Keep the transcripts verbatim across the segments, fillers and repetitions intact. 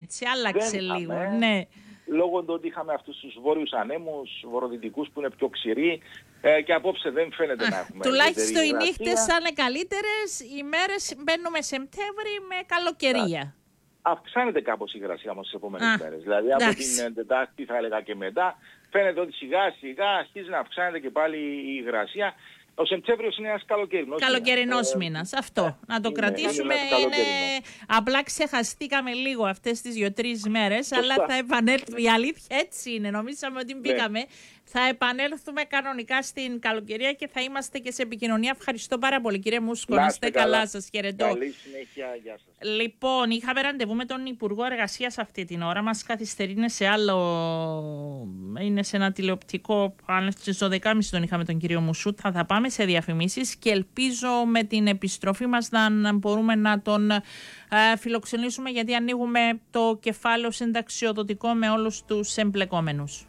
έτσι, άλλαξε δεν λίγο. είχαμε, Ναι. Λόγω του ότι είχαμε αυτούς τους βόρειους ανέμους, βορειοδυτικούς που είναι πιο ξηροί ε, και απόψε δεν φαίνεται να έχουμε. Τουλάχιστον οι νύχτες θα είναι καλύτερες, οι μέρες μπαίνουμε Σεπτέμβρη με καλοκαιρία. Αυξάνεται κάπως η υγρασία όμως τις επόμενες μέρες. Δηλαδή από εντάξει. την Τετάρτη θα έλεγα και μετά φαίνεται ότι σιγά σιγά αρχίζει να αυξάνεται και πάλι η υγρασία. Ο Σεπτέμβριος είναι ένας καλοκαιρινός, καλοκαιρινός μήνας. μήνας. Αυτό. Ε, να το είναι, κρατήσουμε. Είναι, είναι... Απλά ξεχαστήκαμε λίγο αυτές τις δύο-τρεις μέρες, αλλά θα επανέλθουμε. Η αλήθεια έτσι είναι. Νομίζαμε ότι μπήκαμε. Ναι. Θα επανέλθουμε κανονικά στην καλοκαιρία και θα είμαστε και σε επικοινωνία. Ευχαριστώ πάρα πολύ, κύριε Μούσκο. Να είστε καλά, καλά. Σας χαιρετώ. Καλή συνέχεια. Γεια σας. Λοιπόν, είχαμε ραντεβού με τον Υπουργό Εργασίας αυτή την ώρα. Μας καθυστερεί, είναι σε άλλο. Είναι σε ένα τηλεοπτικό. Στις δώδεκα και τριάντα τον είχαμε τον κύριο Μουσούτ. Θα, θα πάμε σε διαφημίσεις και ελπίζω με την επιστροφή μας να μπορούμε να τον ε, φιλοξενήσουμε, γιατί ανοίγουμε το κεφάλαιο συνταξιοδοτικό με όλους τους εμπλεκόμενους.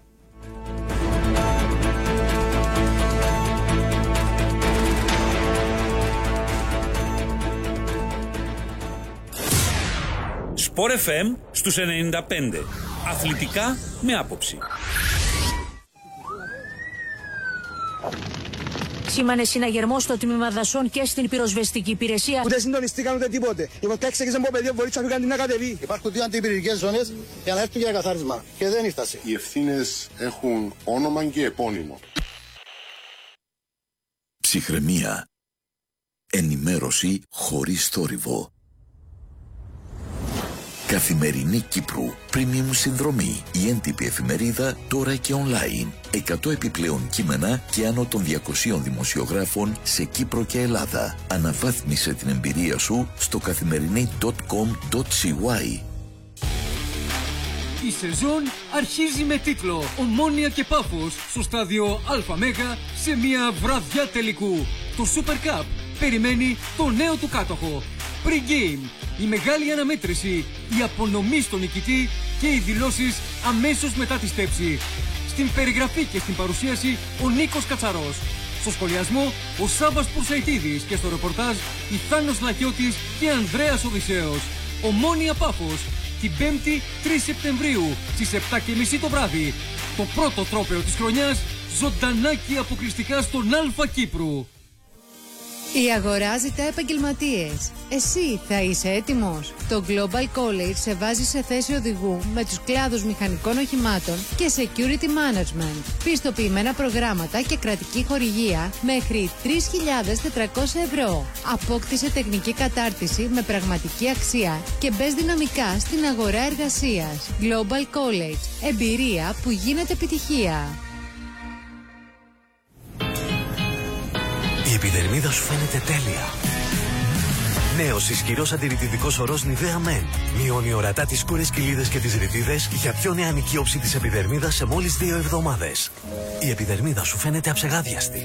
Σπορ εφ εμ στους ενενήντα πέντε. Αθλητικά με άποψη. Σήμανε συναγερμό στο τμήμα δασών και στην πυροσβεστική υπηρεσία. Ούτε συντονιστήκαν ούτε τίποτε. Οι βοσκάξεις από παιδί μπορεί να φύγαν την ακατεβή. Υπάρχουν δύο αντιπυρηνικές ζώνες για να έρθουν για καθάρισμα. Και δεν έφτασε. Οι ευθύνες έχουν όνομα και επώνυμο. Ψυχραιμία. Ενημέρωση χωρίς θόρυβο. Καθημερινή Κύπρου. Premium συνδρομή. Η έντυπη εφημερίδα τώρα και online. εκατό επιπλέον κείμενα και άνω των διακοσίων δημοσιογράφων σε Κύπρο και Ελλάδα. Αναβάθμισε την εμπειρία σου στο καθημερινή τελεία κομ τελεία σι γουάι. Η σεζόν αρχίζει με τίτλο Ομόνοια και Πάφος στο στάδιο Α Μέγα σε μια βραδιά τελικού. Το Super Cup περιμένει το νέο του κάτοχο. Pre-game, η μεγάλη αναμέτρηση, η απονομή στον νικητή και οι δηλώσεις αμέσως μετά τη στέψη. Στην περιγραφή και στην παρουσίαση ο Νίκος Κατσαρός. Στο σχολιασμό ο Σάββας Πουρσαϊτίδης και στο ρεπορτάζ η Θάνος Λακιώτης και Ανδρέας Οδυσσέος. Ομόνοια Πάφος, την πέμπτη τρεις Σεπτεμβρίου στις επτά και μισή το βράδυ. Το πρώτο τρόπαιο της χρονιάς, ζωντανά και αποκλειστικά στον Α Κύπρου. Η αγορά ζητά επαγγελματίες. Εσύ θα είσαι έτοιμος? Το Global College σε βάζει σε θέση οδηγού με τους κλάδους μηχανικών οχημάτων και Security Management. Πιστοποιημένα προγράμματα και κρατική χορηγία μέχρι τρεις χιλιάδες τετρακόσια ευρώ. Απόκτησε τεχνική κατάρτιση με πραγματική αξία και μπες δυναμικά στην αγορά εργασίας. Global College. Εμπειρία που γίνεται επιτυχία. Η επιδερμίδα σου φαίνεται τέλεια. Νέος ισχυρός αντιρρητιδικός ορός Nivea Men. Μειώνει ορατά τις σκούρες κοιλίδες και τις ρητίδες για πιο νεανική όψη της επιδερμίδας σε μόλις δύο εβδομάδες. Η επιδερμίδα σου φαίνεται αψεγάδιαστη.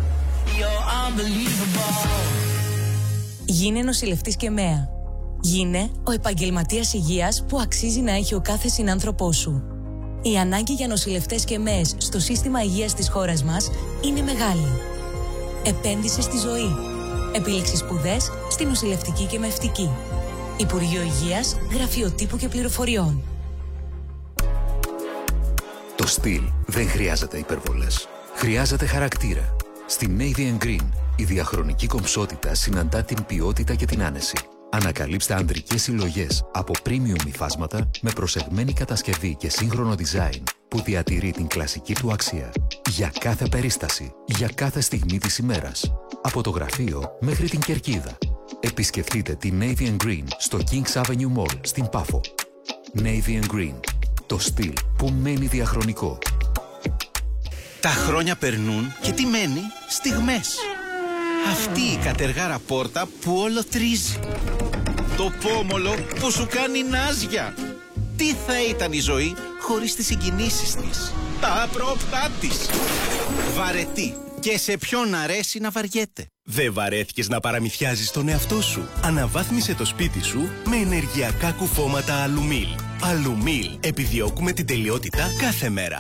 Γίνε νοσηλευτής και ΜΕΑ. Γίνε ο επαγγελματίας υγείας που αξίζει να έχει ο κάθε συνάνθρωπός σου. Η ανάγκη για νοσηλευτές και ΜΕΕΣ στο σύστημα υγείας της χώρας μας είναι μεγάλη. Επένδυσε στη ζωή. Επίλεξε σπουδές στη νοσηλευτική και μευτική. Υπουργείο Υγείας, Γραφείο Τύπου και Πληροφοριών. Το στυλ δεν χρειάζεται υπερβολές. Χρειάζεται χαρακτήρα. Στη Navy Green η διαχρονική κομψότητα συναντά την ποιότητα και την άνεση. Ανακαλύψτε ανδρικές συλλογές από premium υφάσματα με προσεγμένη κατασκευή και σύγχρονο design που διατηρεί την κλασική του αξία. Για κάθε περίσταση, για κάθε στιγμή της ημέρας. Από το γραφείο μέχρι την κερκίδα. Επισκεφτείτε τη Navy Green στο Kings Avenue Mall στην Πάφο. Navy Green. Το στυλ που μένει διαχρονικό. Τα χρόνια περνούν και τι μένει? Στιγμές. Αυτή η κατεργάρα πόρτα που όλο τρίζει. Το πόμολο που σου κάνει νάζια. Τι θα ήταν η ζωή χωρίς τις συγκινήσεις της, τα άπροπτά της. Βαρετή. Και σε ποιον αρέσει να βαριέται. Δεν βαρέθηκες να παραμυθιάζεις τον εαυτό σου? Αναβάθμισε το σπίτι σου με ενεργειακά κουφώματα Αλουμίλ. Αλουμίλ. Επιδιώκουμε την τελειότητα κάθε μέρα.